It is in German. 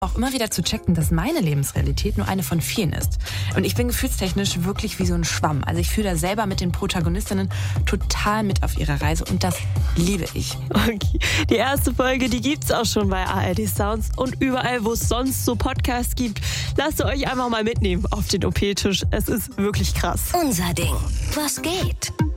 auch immer wieder zu checken, dass meine Lebensrealität nur eine von vielen ist. Und ich bin gefühlstechnisch wirklich wie so ein Schwamm. Also ich fühle da selber mit den Protagonistinnen total mit auf ihrer Reise und das liebe ich. Okay. Die erste Folge, die gibt's auch schon bei ARD Sounds und überall, wo es sonst so Podcasts gibt. Lasst euch einfach mal mitnehmen auf den OP-Tisch. Es ist wirklich krass. Unser Ding. Was geht?